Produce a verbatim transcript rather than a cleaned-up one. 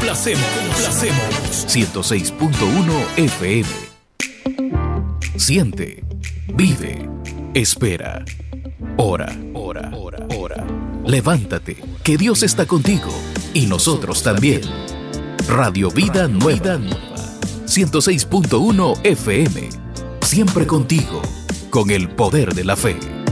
complacemos, complacemos. ciento seis punto uno F M. Siente, vive, espera. Ora, ora, ora, ora. Levántate, que Dios está contigo y nosotros también. Radio Vida Nueva, ciento seis punto uno F M. Siempre contigo, con el poder de la fe.